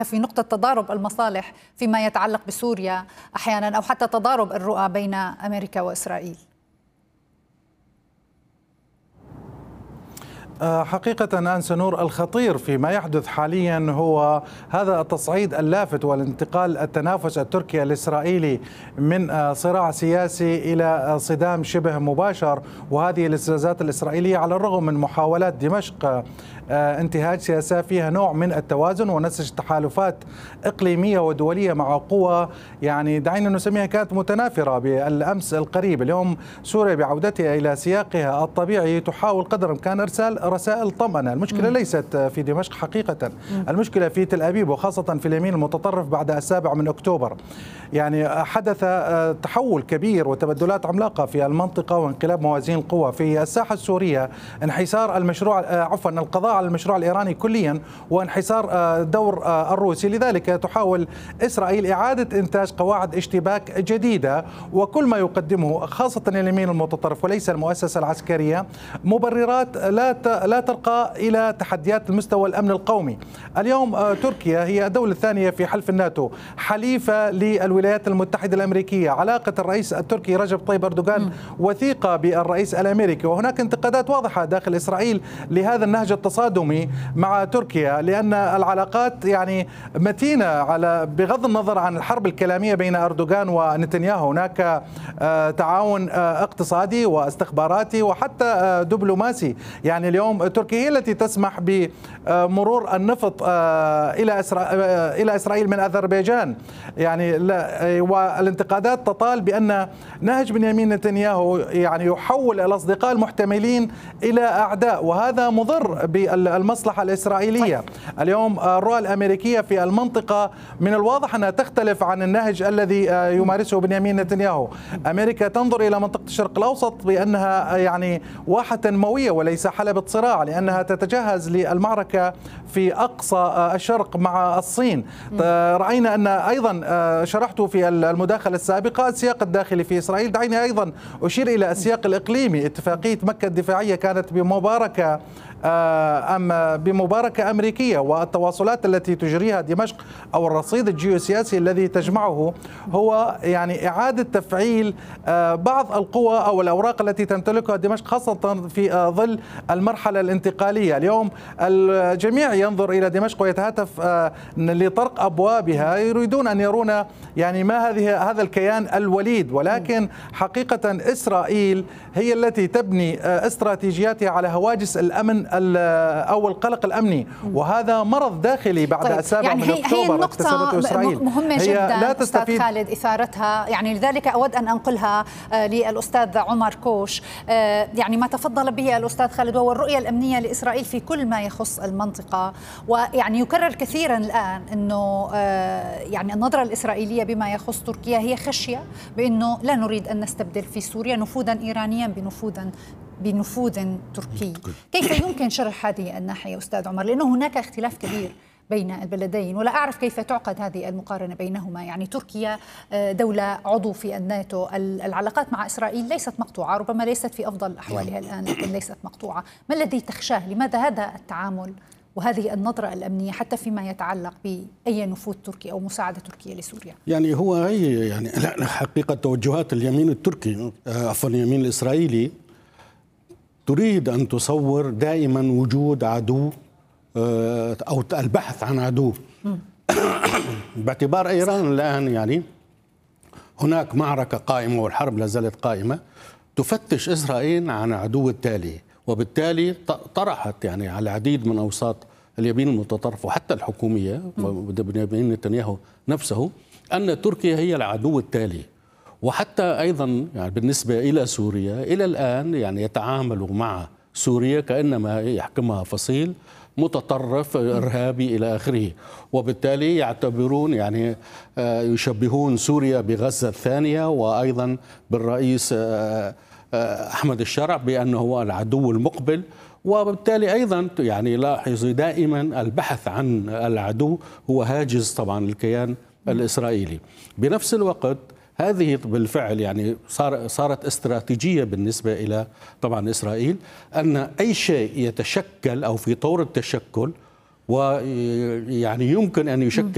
في نقطة تضارب المصالح فيما يتعلق بسوريا أحيانا، أو حتى تضارب الرؤى بين أمريكا وإسرائيل؟ حقيقة أنسة نور، الخطير فيما يحدث حاليا هو هذا التصعيد اللافت والانتقال التنافس التركي الإسرائيلي من صراع سياسي إلى صدام شبه مباشر، وهذه الاستفزازات الإسرائيلية على الرغم من محاولات دمشق انتهاج سياسة فيها نوع من التوازن ونسج تحالفات إقليمية ودولية مع قوى يعني دعينا نسميها كانت متنافرة بالأمس القريب. اليوم سوريا بعودتها إلى سياقها الطبيعي تحاول قدر الإمكان إرسال رسائل طمأنة. المشكلة ليست في دمشق حقيقة، المشكلة في تل أبيب وخاصة في اليمين المتطرف بعد 7 أكتوبر. يعني حدث تحول كبير وتبدلات عملاقة في المنطقة وانقلاب موازين القوى في الساحة السورية، انحسار المشروع القضاء على المشروع الإيراني كليا وانحسار دور الروسي. لذلك تحاول إسرائيل إعادة إنتاج قواعد اشتباك جديدة، وكل ما يقدمه خاصة اليمين المتطرف وليس المؤسسة العسكرية مبررات لا ترقى إلى تحديات المستوى الأمن القومي. اليوم تركيا هي الدولة الثانية في حلف الناتو، حليفة للولايات المتحدة الأمريكية. علاقة الرئيس التركي رجب طيب أردوغان وثيقة بالرئيس الأمريكي، وهناك انتقادات واضحة داخل إسرائيل لهذا النهج التصادمي مع تركيا، لأن العلاقات يعني متينة على بغض النظر عن الحرب الكلامية بين أردوغان ونتنياهو. هناك تعاون اقتصادي واستخباراتي وحتى دبلوماسي. يعني اليوم تركيا هي التي تسمح بمرور النفط إلى إسرائيل من أذربيجان. يعني والانتقادات تطال بأن نهج بنيامين نتنياهو يعني يحول الأصدقاء المحتملين إلى أعداء، وهذا مضر بالمصلحة الإسرائيلية. اليوم الرؤى الأمريكية في المنطقة من الواضح أنها تختلف عن النهج الذي يمارسه بنيامين نتنياهو. أمريكا تنظر إلى منطقة الشرق الأوسط بأنها يعني واحة تنموية وليس حلبة صراع، لأنها تتجهز للمعركة في أقصى الشرق مع الصين. رأينا أن أيضا شرحت في المداخلة السابقة السياق الداخلي في إسرائيل. دعيني أيضا أشير إلى السياق الإقليمي. اتفاقية مكة الدفاعية كانت بمباركة أمريكية، والتواصلات التي تجريها دمشق أو الرصيد الجيوسياسي الذي تجمعه هو يعني إعادة تفعيل بعض القوى أو الأوراق التي تمتلكها دمشق خاصة في ظل المرحلة الانتقالية. اليوم الجميع ينظر إلى دمشق ويتهاتف لطرق أبوابها، يريدون أن يرون يعني ما هذا الكيان الوليد، ولكن حقيقة إسرائيل هي التي تبني استراتيجياتها على هواجس الأمن أو القلق الأمني، وهذا مرض داخلي بعد 7 يعني أكتوبر اكتسبته إسرائيل. مهمة جدا لا أستاذ خالد إثارتها، يعني لذلك أود أن أنقلها للأستاذ عمر كوش. يعني ما تفضل به الأستاذ خالد وهو الرؤية الأمنية لإسرائيل في كل ما يخص المنطقة، ويعني يكرر كثيرا الآن أنه يعني النظرة الإسرائيلية بما يخص تركيا هي خشية بأنه لا نريد أن نستبدل في سوريا نفوذا إيرانيا بنفوذ تركي. كيف يمكن شرح هذه الناحية أستاذ عمر؟ لأنه هناك اختلاف كبير بين البلدين، ولا أعرف كيف تعقد هذه المقارنة بينهما. يعني تركيا دولة عضو في الناتو، العلاقات مع إسرائيل ليست مقطوعة، ربما ليست في أفضل أحوالها الآن لكن ليست مقطوعة. ما الذي تخشاه؟ لماذا هذا التعامل وهذه النظرة الأمنية حتى فيما يتعلق بأي نفوذ تركي أو مساعدة تركيا لسوريا؟ يعني هو يعني حقيقة توجهات اليمين التركي عفوا اليمين الإسرائيلي تريد أن تصور دائما وجود عدو أو البحث عن عدو. باعتبار إيران الآن يعني هناك معركة قائمة والحرب لا زالت قائمة، تفتش إسرائيل عن عدو التالي، وبالتالي طرحت يعني على العديد من أوساط اليمين المتطرف وحتى الحكومية بنيامين نتنياهو نفسه أن تركيا هي العدو التالي. وحتى أيضا يعني بالنسبة إلى سوريا إلى الآن يعني يتعاملوا مع سوريا كأنما يحكمها فصيل متطرف إرهابي إلى آخره، وبالتالي يعتبرون يعني يشبهون سوريا بغزة الثانية وأيضا بالرئيس أحمد الشرع بأنه هو العدو المقبل. وبالتالي أيضا يعني لاحظ دائما البحث عن العدو هو هاجس طبعا الكيان الإسرائيلي. بنفس الوقت هذه بالفعل يعني صارت استراتيجية بالنسبة إلى طبعا إسرائيل أن أي شيء يتشكل أو في طور التشكل ويعني يمكن أن يشكل